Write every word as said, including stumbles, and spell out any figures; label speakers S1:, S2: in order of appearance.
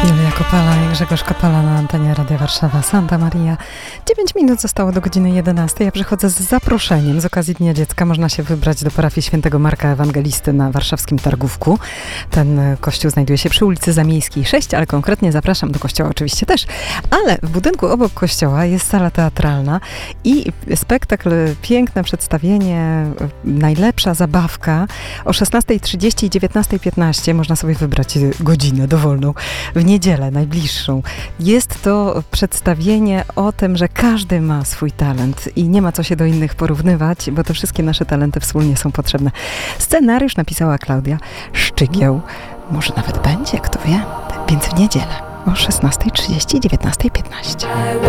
S1: Julia Kopala i Grzegorz Kopala na antenie Radia Warszawa Santa Maria. dziewięć minut zostało do godziny jedenastej. Ja przychodzę z zaproszeniem. Z okazji Dnia Dziecka można się wybrać do parafii świętego Marka Ewangelisty na warszawskim Targówku. Ten kościół znajduje się przy ulicy Zamiejskiej sześć, ale konkretnie zapraszam do kościoła oczywiście też. Ale w budynku obok kościoła jest sala teatralna i spektakl, piękne przedstawienie, najlepsza zabawka. O szesnastej trzydzieści i dziewiętnastej piętnaście można sobie wybrać godzinę dowolną. W niedzielę najbliższą. Jest to przedstawienie o tym, że każdy ma swój talent i nie ma co się do innych porównywać, bo te wszystkie nasze talenty wspólnie są potrzebne. Scenariusz napisała Klaudia Szczygieł. Może nawet będzie, kto wie. Więc w niedzielę o szesnastej trzydzieści i dziewiętnastej piętnaście.